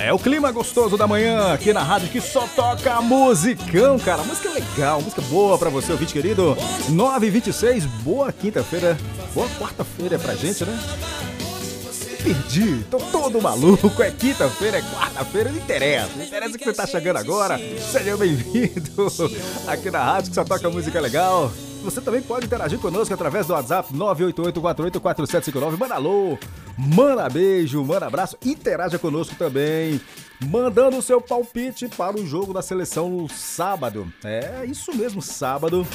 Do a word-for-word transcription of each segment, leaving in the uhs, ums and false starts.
É o clima gostoso da manhã aqui na rádio que só toca musicão, cara. Música legal, música boa pra você, ouvinte querido. nove e vinte e seis, boa quinta-feira, boa quarta-feira pra gente, né? Perdi, tô todo maluco, é quinta-feira, é quarta-feira, não interessa, não interessa que você tá chegando agora. Seja bem-vindo aqui na rádio que só toca música legal. Você também pode interagir conosco através do WhatsApp nove oito oito quatro oito quatro sete cinco nove. Manda alô, manda beijo, manda abraço, interaja conosco também, mandando o seu palpite para o jogo da seleção no sábado. É isso mesmo, sábado,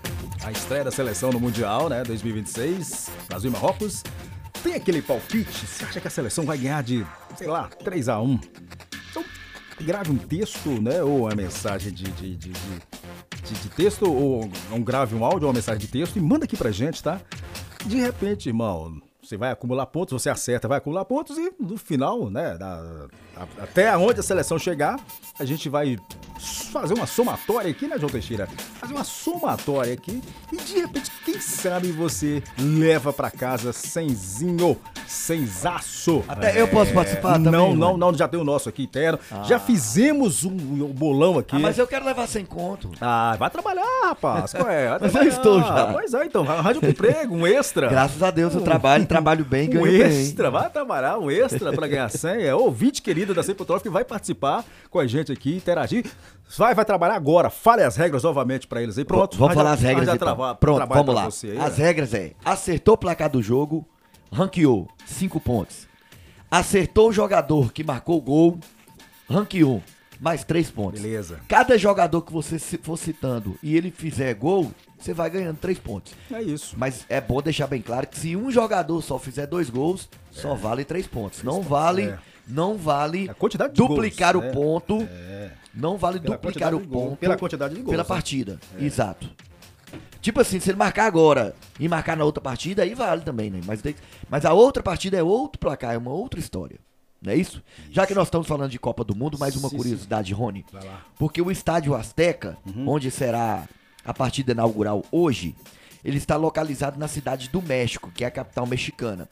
a estreia da seleção no Mundial, né, dois mil e vinte e seis, Brasil e Marrocos. Tem aquele palpite? Você acha que a seleção vai ganhar de, sei lá, três a um? Então, grave um texto, né, ou uma mensagem de... de, de, de... De, de texto, ou um grave um áudio ou uma mensagem de texto e manda aqui pra gente, tá? De repente, irmão, você vai acumular pontos, você acerta, vai acumular pontos e no final, né, da, a, até onde a seleção chegar, a gente vai fazer uma somatória aqui, né, João Teixeira? Fazer uma somatória aqui e de repente, quem sabe você leva pra casa cenzinho, cenzaço. Até é, eu posso participar também? Não, não, não, já tem o nosso aqui interno. Ah. Já fizemos um, um bolão aqui. Ah, mas eu quero levar sem conto. Ah, vai trabalhar, rapaz. Qual é? Vai mas eu estou já. Pois é, então, arranja um emprego, um extra. Graças a Deus eu trabalho, trabalho bem, ganho um bem. extra, vai trabalhar, um extra pra ganhar cem. É ouvinte querido da Sempre que vai participar com a gente aqui, interagir. Vai, vai trabalhar agora. Fale as regras novamente pra eles aí. Pronto. Vamos falar as regras então. Trava, Pronto, vamos lá. Aí, as é. regras é, acertou o placar do jogo, ranqueou, cinco pontos. Acertou o jogador que marcou o gol, ranqueou, mais três pontos. Beleza. Cada jogador que você for citando e ele fizer gol, você vai ganhando três pontos. É isso. Mas é bom deixar bem claro que se um jogador só fizer dois gols, é. só vale três pontos. Não vale... É. Não vale duplicar gols, o né? ponto. É. Não vale pela duplicar o ponto. Gol, pela quantidade de gols. Pela partida. É. Exato. Tipo assim, se ele marcar agora e marcar na outra partida, aí vale também, né? Mas, mas a outra partida é outro placar, é uma outra história. Não é isso? isso? Já que nós estamos falando de Copa do Mundo, mais uma sim, curiosidade, sim. Rony. Vai lá. Porque o Estádio Azteca, uhum. onde será a partida inaugural hoje, ele está localizado na cidade do México, que é a capital mexicana.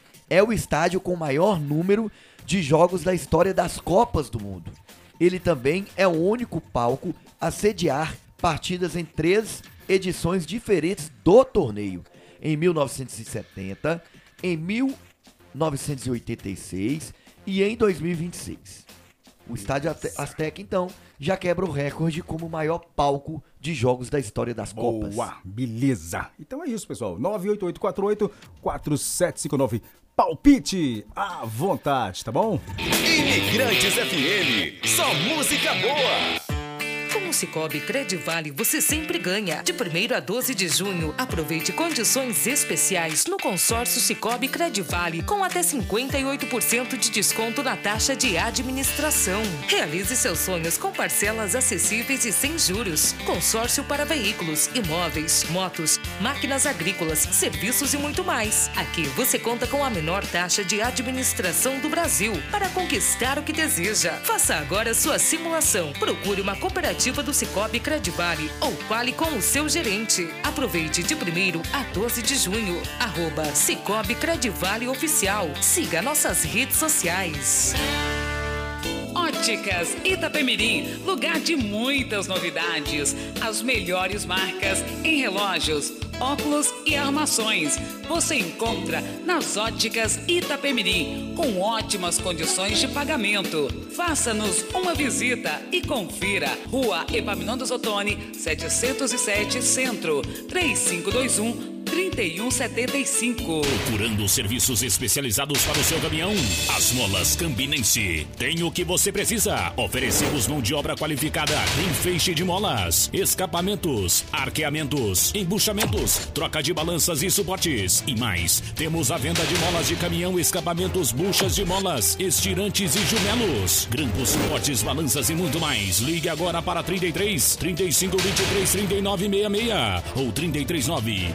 É o estádio com o maior número de jogos da história das Copas do Mundo. Ele também é o único palco a sediar partidas em três edições diferentes do torneio. Em mil novecentos e setenta, em mil novecentos e oitenta e seis e em dois mil e vinte e seis. O Estádio Azteca, então, já quebra o recorde como o maior palco de jogos da história das Boa, Copas. Boa, beleza. Então é isso, pessoal. nove oito oito quatro oito quatro sete cinco nove. Palpite à vontade, tá bom? Imigrantes F M, só música boa. Com o Sicoob Credivale, você sempre ganha. De primeiro a doze de junho, aproveite condições especiais no consórcio Sicoob Credivale, com até cinquenta e oito por cento de desconto na taxa de administração. Realize seus sonhos com parcelas acessíveis e sem juros. Consórcio para veículos, imóveis, motos, máquinas agrícolas, serviços e muito mais. Aqui você conta com a menor taxa de administração do Brasil para conquistar o que deseja. Faça agora sua simulação. Procure uma cooperativa do Sicoob Credivale ou fale com o seu gerente. Aproveite de primeiro a doze de junho. Arroba Sicoob Credivale Oficial. Siga nossas redes sociais. Óticas Itapemirim, lugar de muitas novidades. As melhores marcas em relógios, óculos e armações. Você encontra nas Óticas Itapemirim, com ótimas condições de pagamento. Faça-nos uma visita e confira. Rua Epaminondas Ottoni, setecentos e sete, Centro, três cinco dois um, três um sete cinco. Procurando serviços especializados para o seu caminhão? As Molas Campinense tem o que você precisa. Oferecemos mão de obra qualificada em feixe de molas, escapamentos, arqueamentos, embuchamentos, troca de balanças e suportes e mais. Temos a venda de molas de caminhão, escapamentos, buchas de molas, estirantes e jumelos, grampos, suportes, balanças e muito mais. Ligue agora para trinta e três, trinta e cinco, vinte e três, trinta e nove, sessenta e seis ou trinta e três, nove, oitenta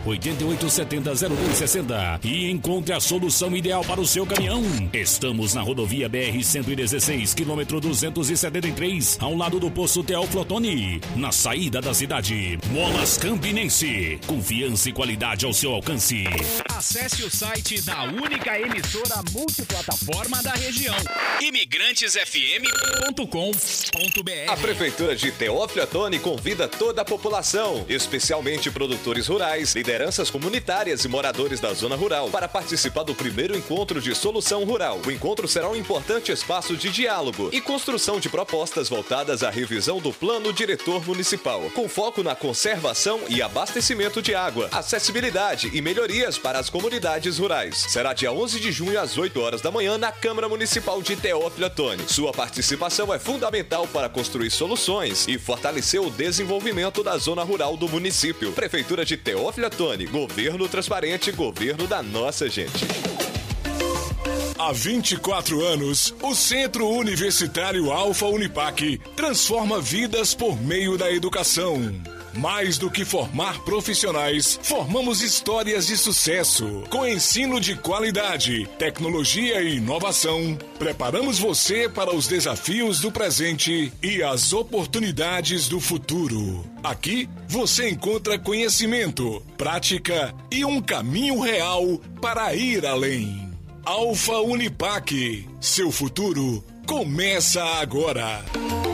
oito sete zero, zero dois seis zero e encontre a solução ideal para o seu caminhão. Estamos na rodovia B R cento e dezesseis, quilômetro duzentos e setenta e três, ao lado do posto Teófilo Otoni, na saída da cidade. Molas Campinense, confiança e qualidade ao seu alcance. Acesse o site da única emissora multiplataforma da região, imigrantes f m ponto com ponto b r. A Prefeitura de Teófilo Otoni convida toda a população, especialmente produtores rurais, lideranças comunitárias e moradores da zona rural, para participar do primeiro encontro de solução rural. O encontro será um importante espaço de diálogo e construção de propostas voltadas à revisão do Plano Diretor Municipal, com foco na conservação e abastecimento de água, acessibilidade e melhorias para as comunidades rurais. Será dia onze de junho às oito horas da manhã na Câmara Municipal de Teófilo Otoni. Sua participação é fundamental para construir soluções e fortalecer o desenvolvimento da zona rural do município. Prefeitura de Teófilo Otoni, governo transparente, governo da nossa gente. Há vinte e quatro anos, o Centro Universitário Alfa Unipac transforma vidas por meio da educação. Mais do que formar profissionais, formamos histórias de sucesso. Com ensino de qualidade, tecnologia e inovação, preparamos você para os desafios do presente e as oportunidades do futuro. Aqui, você encontra conhecimento, prática e um caminho real para ir além. Alfa Unipac, seu futuro começa agora.